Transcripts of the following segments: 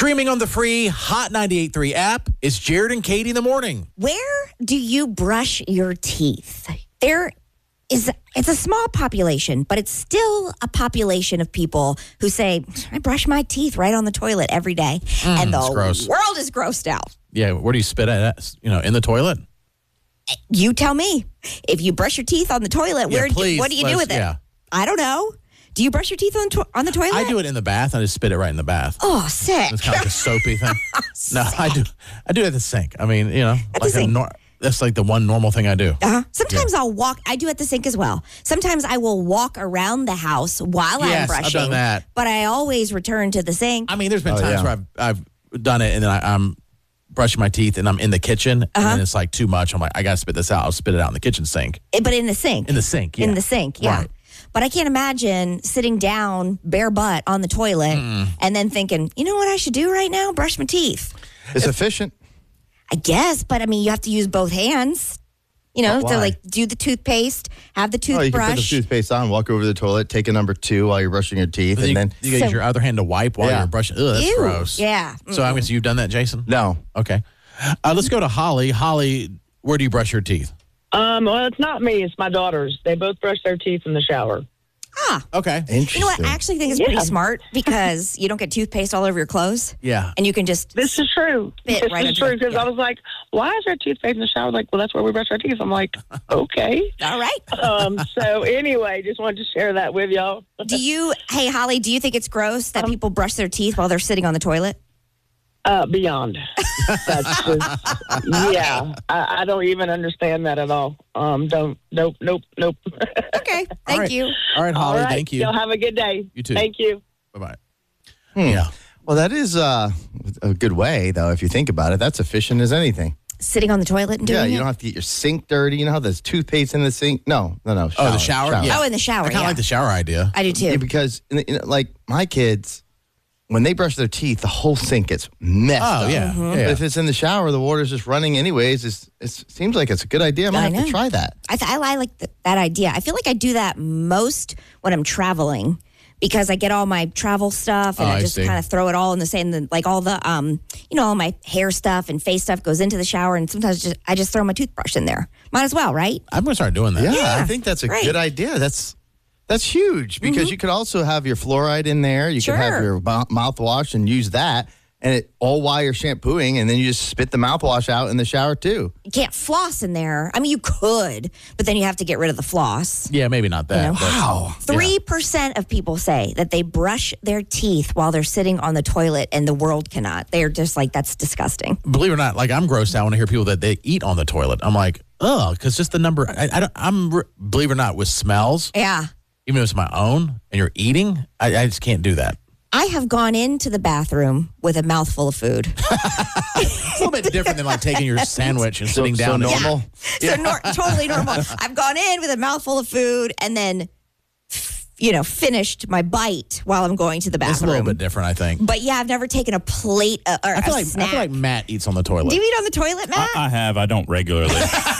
Streaming on the free Hot 98.3 app, it's Jared and Katie in the morning. Where do you brush your teeth? It's a small population, but it's still a population of people who say, I brush my teeth right on the toilet every day. And the world is grossed out. Yeah, where do you spit at? In the toilet? You tell me. If you brush your teeth on the toilet, what do you do with it? Yeah. I don't know. Do you brush your teeth on the toilet? I do it in the bath. I just spit it right in the bath. Oh, sick. It's kind of like a soapy thing. No, I do it at the sink. I mean, At the sink. That's like the one normal thing I do. Sometimes I'll walk. I do at the sink as well. Sometimes I will walk around the house while I'm brushing. I've done that. But I always return to the sink. I mean, there's been times where I've done it and then I'm brushing my teeth and I'm in the kitchen and then it's like too much. I'm like, I got to spit this out. I'll spit it out in the kitchen sink. But in the sink. In the sink, yeah. In the sink, yeah. Right. But I can't imagine sitting down bare butt on the toilet and then thinking, you know what I should do right now? Brush my teeth. It's efficient. I guess, but I mean, you have to use both hands. To do the toothpaste, have the toothbrush. You can put the toothpaste on, walk over to the toilet, take a number 2 while you're brushing your teeth, and then you use your other hand to wipe while you're brushing. Ugh, that's gross. Yeah. So I'm guessing you've done that, Jason? No. Okay. Let's go to Holly. Holly, where do you brush your teeth? Well, it's not me. It's my daughters. They both brush their teeth in the shower. Okay. Interesting. You know what? I actually think it's pretty smart because you don't get toothpaste all over your clothes. Yeah. And you can just. This is true. This is true because I was like, why is there toothpaste in the shower? Like, well, that's where we brush our teeth. I'm like, okay. All right. So anyway, just wanted to share that with y'all. Hey, Holly, do you think it's gross that people brush their teeth while they're sitting on the toilet? Beyond. That's just, yeah. I don't even understand that at all. Nope. Okay. Thank you. All right, Holly. Thank you. Y'all have a good day. You too. Thank you. Bye-bye. Yeah. Well, that is a good way, though, if you think about it. That's efficient as anything. Sitting on the toilet and doing it? Yeah, you don't have to get your sink dirty. You know how there's toothpaste in the sink? No. Shower, the shower? Yeah. Oh, in the shower, I kind of like the shower idea. I do, too. Yeah, because, like, my kids, when they brush their teeth, the whole sink gets messed up. Oh, yeah. Mm-hmm. Yeah. But if it's in the shower, the water's just running anyways. It seems like it's a good idea. I might have to try that. I like that idea. I feel like I do that most when I'm traveling because I get all my travel stuff and I just kind of throw it all in the same, like all the, all my hair stuff and face stuff goes into the shower and sometimes I just throw my toothbrush in there. Might as well, right? I'm going to start doing that. Yeah, I think that's a good idea. That's huge because you could also have your fluoride in there. You could have your mouthwash and use that. And all while you're shampooing, and then you just spit the mouthwash out in the shower, too. You can't floss in there. I mean, you could, but then you have to get rid of the floss. Yeah, maybe not that. Wow. 3% of people say that they brush their teeth while they're sitting on the toilet, and the world cannot. They're just like, that's disgusting. Believe it or not, like I'm grossed out when I hear people that they eat on the toilet. I'm like, because just the number, believe it or not, with smells. Yeah. Even if it's my own and you're eating, I just can't do that. I have gone into the bathroom with a mouthful of food. It's a little bit different than like taking your sandwich and sitting down. So normal? Yeah. Totally normal. I've gone in with a mouthful of food and then, finished my bite while I'm going to the bathroom. It's a little bit different, I think. But yeah, I've never taken a plate or a snack. I feel like Matt eats on the toilet. Do you eat on the toilet, Matt? I have. I don't regularly.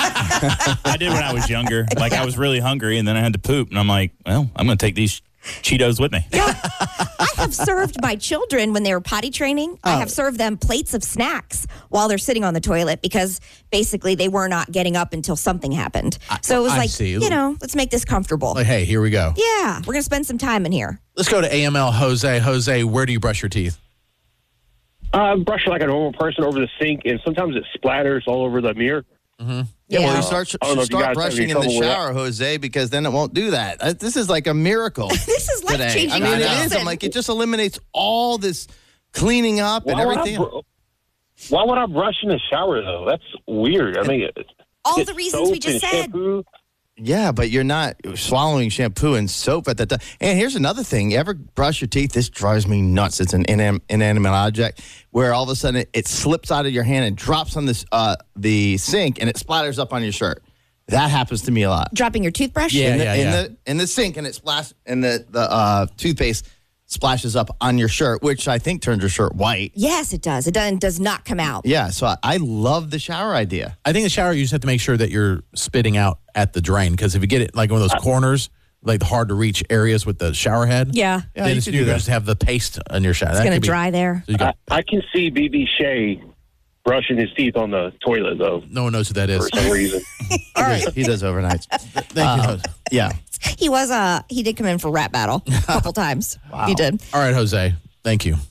I did when I was younger. Like I was really hungry and then I had to poop. And I'm like, well, I'm going to take these Cheetos with me. Yeah. I have served my children when they were potty training. I have served them plates of snacks while they're sitting on the toilet because basically they were not getting up until something happened. So it was let's make this comfortable. Like, hey, here we go. Yeah, we're going to spend some time in here. Let's go to AML Jose. Jose, where do you brush your teeth? I brush like a normal person over the sink, and sometimes it splatters all over the mirror. Mm-hmm. Yeah, well, you start brushing in the shower, Jose, because then it won't do that. This is like a miracle. This is life-changing. I mean, it is. I'm like, it just eliminates all this cleaning up and everything. Why would I brush in the shower, though? That's weird. I mean, all the reasons we just said. Shampoo. Yeah, but you're not swallowing shampoo and soap at that time. And here's another thing. You ever brush your teeth? This drives me nuts. It's an inanimate object where all of a sudden it slips out of your hand and drops on the sink and it splatters up on your shirt. That happens to me a lot. Dropping your toothbrush? In the sink and it splashes, and the toothpaste splashes up on your shirt, which I think turns your shirt white. Yes, it does. It does not come out. Yeah, so I love the shower idea. I think the shower, you just have to make sure that you're spitting out at the drain, because if you get it like one of those corners like the hard to reach areas with the shower head. Yeah. Yeah, Then you it's could you do that. just have the paste on your shower. It's going to dry there. So you got, I can see BB Shea brushing his teeth on the toilet, though, no one knows who that is. for some reason. All right. He does overnights. Thank you, Jose. Yeah. He did come in for rap battle a couple times. Wow. He did. All right, Jose. Thank you.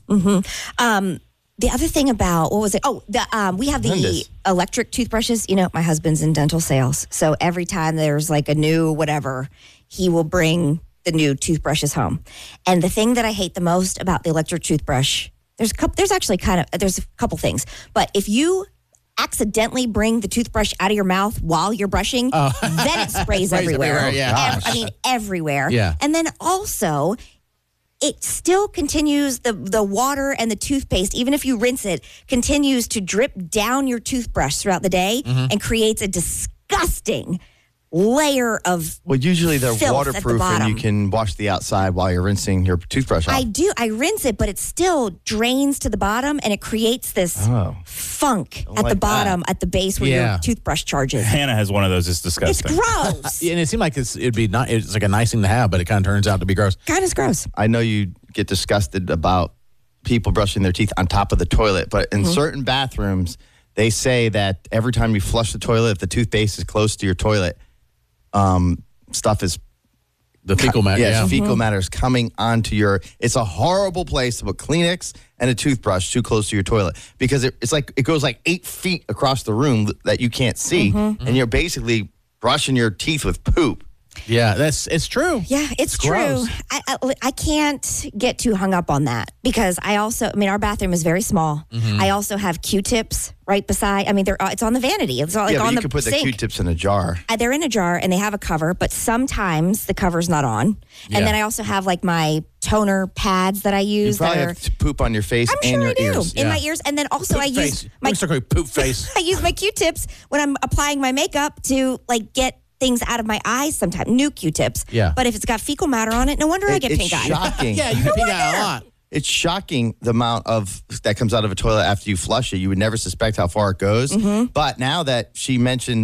The other thing about, what was it? Oh, we have the Tremendous. electric toothbrushes. You know, my husband's in dental sales. So every time there's like a new whatever, he will bring the new toothbrushes home. And the thing that I hate the most about the electric toothbrush, there's a couple things. But if you accidentally bring the toothbrush out of your mouth while you're brushing, then it sprays everywhere. yeah. Everywhere. Yeah. And then also, it still continues, the water and the toothpaste, even if you rinse it, continues to drip down your toothbrush throughout the day and creates a disgusting layer of Well, usually they're filth at the waterproof and you bottom. can wash the outside while you're rinsing your toothbrush off. I rinse it, but it still drains to the bottom and it creates this funk at the like bottom, at the base where Yeah. your toothbrush charges. Hannah has one of those. It's It's disgusting. gross. Yeah, and it seemed like it's like a nice thing to have, but it kind of turns out to be gross. Kind of gross. I know you get disgusted about people brushing their teeth on top of the toilet, but in certain bathrooms, they say that every time you flush the toilet, if the toothpaste is close to your toilet, stuff is The fecal matter. yes, Yeah. fecal matter is coming onto your. It's a horrible place to put Kleenex and a toothbrush too close to your toilet because it's like it goes like 8 feet across the room that you can't see, and you're basically brushing your teeth with poop. Yeah, it's true. Yeah, it's true. gross. I can't get too hung up on that because our bathroom is very small. I also have Q-tips right beside. I mean, it's on the vanity. It's all like Yeah, but on you the can put the sink. Q-tips in a jar. They're in a jar and they have a cover, but sometimes the cover's not on. Yeah. And then I also have like my toner pads that I You use that probably are. have poop on your face I'm and sure your I do ears. in my ears, and then also Poop I face. use my Looks like a poop face. I use my Q-tips when I'm applying my makeup to like get things out of my eyes sometimes, new Q-tips. Yeah. But if it's got fecal matter on it, no wonder I get It's pink eye. shocking. Yeah, you can pink eye a lot. It's shocking the amount of that comes out of a toilet after you flush it. You would never suspect how far it goes. But now that she mentioned,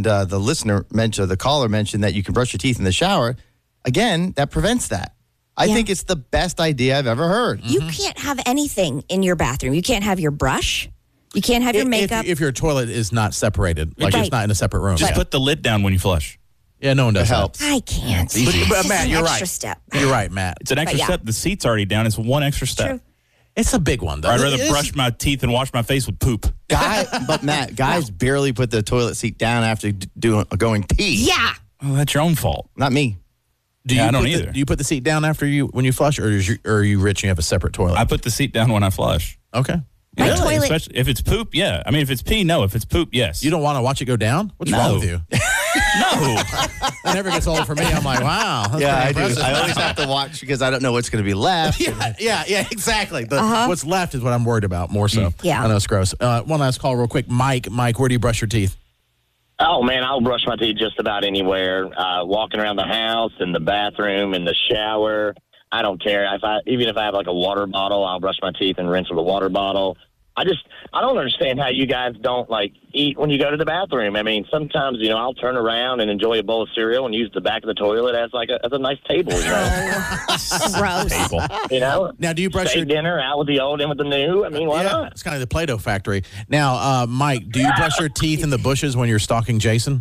the caller mentioned that you can brush your teeth in the shower, again, that prevents that. I think it's the best idea I've ever heard. You can't have anything in your bathroom. You can't have your brush. You can't have your makeup. If your toilet is not separated, like Right. it's not in a separate room. Just put the lid down when you flush. Yeah, no one does It that. helps. I can't. But It's Matt, an you're extra right. step. You're right, Matt. It's an extra yeah. step. The seat's already down. It's one extra step. True. It's a big one, though. I'd rather It's- brush my teeth and wash my face with poop. But Matt, guys barely put the toilet seat down after going pee. Yeah. Oh, that's your own fault. Not me. Do Yeah, you I don't put either. Do you put the seat down when you flush, or are you rich and you have a separate toilet? I put the seat down when I flush. Okay. My Really? toilet- Especially if it's poop, yeah. I mean, if it's pee, no. If it's poop, yes. You don't want to watch it go down? What's wrong with you? No. That never gets old for me. I'm like, wow. That's Yeah, I pretty do. impressive. I always have to watch because I don't know what's going to be left. Yeah, exactly. What's left is what I'm worried about more so. Yeah. I know it's gross. One last call real quick. Mike, where do you brush your teeth? Oh, man, I'll brush my teeth just about anywhere. Walking around the house, in the bathroom, in the shower. I don't care. Even if I have like a water bottle, I'll brush my teeth and rinse with a water bottle. I don't understand how you guys don't like eat when you go to the bathroom. I mean, sometimes, I'll turn around and enjoy a bowl of cereal and use the back of the toilet as a nice table, Gross. Table. Now, do you brush Steak your dinner, out with the old, in with the new. I mean, why not? It's kind of the Play-Doh factory. Now, Mike, do you brush your teeth in the bushes when you're stalking Jason?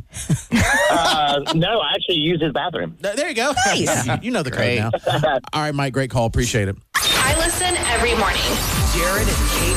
No, I actually use his bathroom. There you go. Nice. You know the code now. All right, Mike, great call. Appreciate it. I listen every morning. Jared